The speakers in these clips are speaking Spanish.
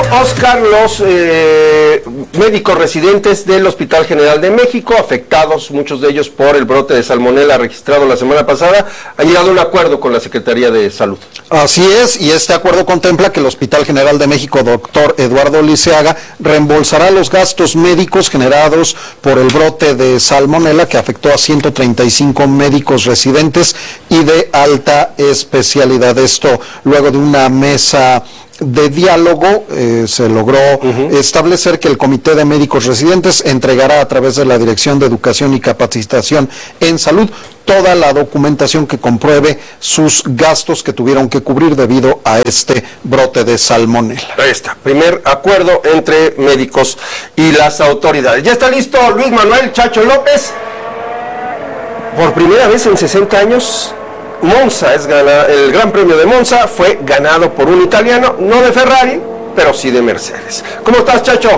Oscar, los médicos residentes del Hospital General de México, afectados muchos de ellos por el brote de salmonela registrado la semana pasada, han llegado a un acuerdo con la Secretaría de Salud. Así es, y este acuerdo contempla que el Hospital General de México, doctor Eduardo Liceaga, reembolsará los gastos médicos generados por el brote de salmonela que afectó a 135 médicos residentes y de alta especialidad. Esto luego de una mesa de diálogo se logró establecer que el Comité de Médicos Residentes entregará a través de la Dirección de Educación y Capacitación en Salud toda la documentación que compruebe sus gastos que tuvieron que cubrir debido a este brote de salmonela. Ahí está, primer acuerdo entre médicos y las autoridades. Ya está listo Luis Manuel Chacho López. Por primera vez en 60 años, Monza el Gran Premio de Monza fue ganado por un italiano, no de Ferrari, pero sí de Mercedes. ¿Cómo estás, Chacho?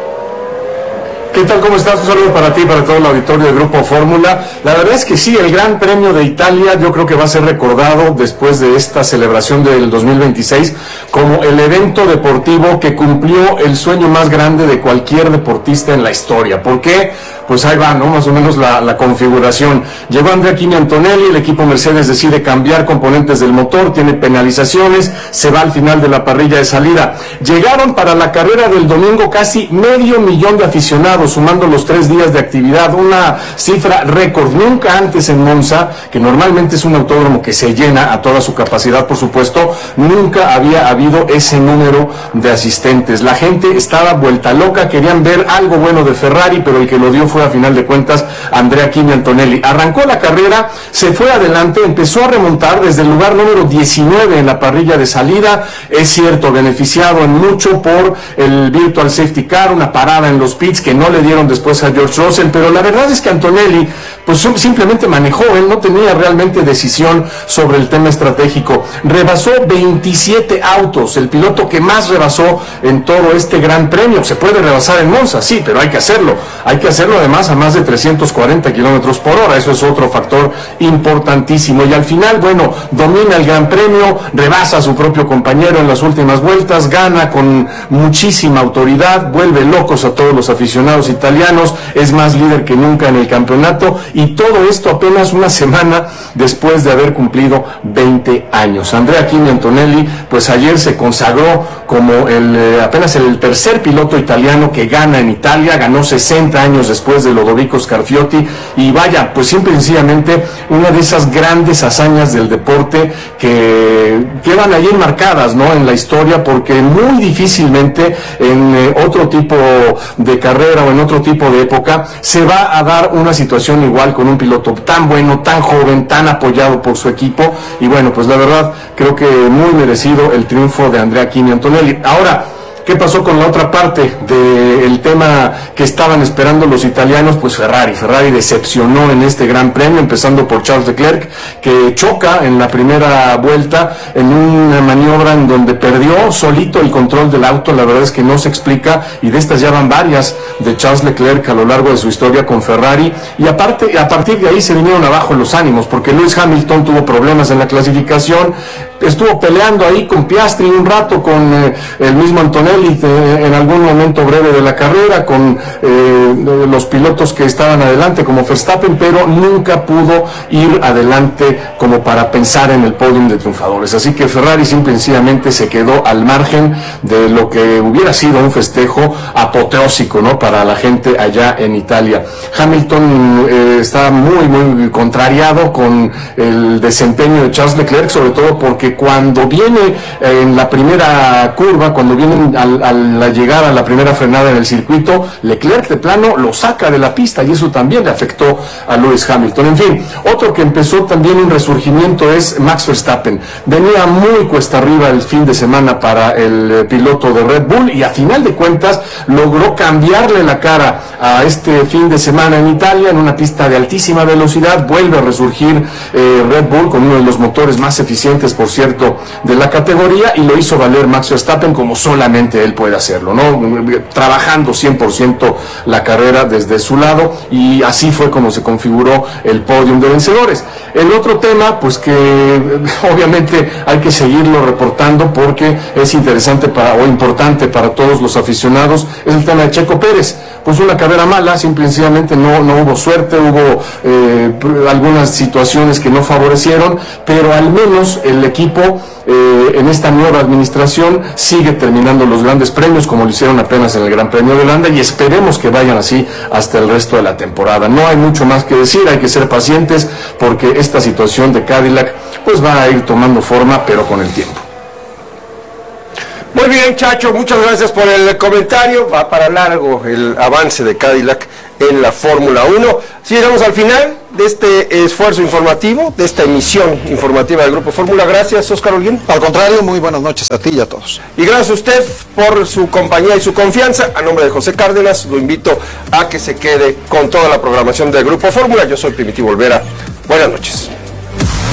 ¿Qué tal? ¿Cómo estás? Un saludo para ti y para todo el auditorio del Grupo Fórmula. La verdad es que sí, el Gran Premio de Italia yo creo que va a ser recordado después de esta celebración del 2026 como el evento deportivo que cumplió el sueño más grande de cualquier deportista en la historia. ¿Por qué? Pues ahí va, ¿no? Más o menos la configuración. Llegó Andrea Kimi Antonelli, el equipo Mercedes decide cambiar componentes del motor, tiene penalizaciones, se va al final de la parrilla de salida. Llegaron para la carrera del domingo casi 500,000 de aficionados, sumando los 3 días de actividad, una cifra récord. Nunca antes en Monza, que normalmente es un autódromo que se llena a toda su capacidad, por supuesto, nunca había habido ese número de asistentes. La gente estaba vuelta loca, querían ver algo bueno de Ferrari, pero el que lo dio fue a final de cuentas Andrea Kimi Antonelli. Arrancó la carrera, se fue adelante, empezó a remontar desde el lugar número 19 en la parrilla de salida. Es cierto, beneficiado en mucho por el Virtual Safety Car, una parada en los pits que no le dieron después a George Russell, pero la verdad es que Antonelli pues simplemente manejó, él no tenía realmente decisión sobre el tema estratégico. Rebasó 27 autos, el piloto que más rebasó en todo este Gran Premio. Se puede rebasar en Monza, sí, pero hay que hacerlo además a más de 340 kilómetros por hora, eso es otro factor importantísimo. Y al final, bueno, domina el Gran Premio, rebasa a su propio compañero en las últimas vueltas, gana con muchísima autoridad, vuelve locos a todos los aficionados italianos, es más líder que nunca en el campeonato, y todo esto apenas una semana después de haber cumplido 20 años. Andrea Kimi Antonelli, pues ayer se consagró como apenas el tercer piloto italiano que gana en Italia, ganó 60 años después de Lodovico Scarfiotti, y vaya, pues simple y sencillamente una de esas grandes hazañas del deporte que quedan allí enmarcadas, ¿no?, en la historia, porque muy difícilmente en otro tipo de carrera o en otro tipo de época se va a dar una situación igual con un piloto tan bueno, tan joven, tan apoyado por su equipo. Y bueno, pues la verdad creo que muy merecido el triunfo de Andrea Kimi Antonelli. Ahora, ¿qué pasó con la otra parte del tema que estaban esperando los italianos? Pues Ferrari decepcionó en este Gran Premio, empezando por Charles Leclerc, que choca en la primera vuelta en una maniobra en donde perdió solito el control del auto. La verdad es que no se explica, y de estas ya van varias de Charles Leclerc a lo largo de su historia con Ferrari. Y a partir de ahí se vinieron abajo los ánimos, porque Lewis Hamilton tuvo problemas en la clasificación, estuvo peleando ahí con Piastri un rato, con el mismo Antonelli en algún momento breve de la carrera, con los pilotos que estaban adelante como Verstappen, pero nunca pudo ir adelante como para pensar en el podium de triunfadores. Así que Ferrari simple y sencillamente se quedó al margen de lo que hubiera sido un festejo apoteósico, ¿no?, para la gente allá en Italia. Hamilton está muy contrariado con el desempeño de Charles Leclerc, sobre todo porque cuando viene en la primera curva, cuando vienen a la llegada, a la primera frenada en el circuito, Leclerc de plano lo saca de la pista, y eso también le afectó a Lewis Hamilton. En fin, otro que empezó también un resurgimiento es Max Verstappen. Venía muy cuesta arriba el fin de semana para el piloto de Red Bull, y a final de cuentas logró cambiarle la cara a este fin de semana en Italia, en una pista de altísima velocidad. Vuelve a resurgir Red Bull con uno de los motores más eficientes, por cierto, cierto, de la categoría, y lo hizo valer Max Verstappen como solamente él puede hacerlo, ¿no? Trabajando 100% la carrera desde su lado, y así fue como se configuró el podium de vencedores. El otro tema, pues que obviamente hay que seguirlo reportando porque es interesante o importante para todos los aficionados, es el tema de Checo Pérez. Pues una carrera mala, simplemente no hubo suerte, hubo algunas situaciones que no favorecieron, pero al menos el equipo en esta nueva administración sigue terminando los grandes premios como lo hicieron apenas en el Gran Premio de Holanda, y esperemos que vayan así hasta el resto de la temporada. No hay mucho más que decir, hay que ser pacientes porque esta situación de Cadillac pues va a ir tomando forma, pero con el tiempo. Muy bien, Chacho, muchas gracias por el comentario. Va para largo el avance de Cadillac en la Fórmula 1. Si llegamos al final de este esfuerzo informativo, de esta emisión informativa del Grupo Fórmula. Gracias, Óscar Holguín. Al contrario, muy buenas noches a ti y a todos. Y gracias a usted por su compañía y su confianza. A nombre de José Cárdenas, lo invito a que se quede con toda la programación del Grupo Fórmula. Yo soy Primitivo Olvera. Buenas noches.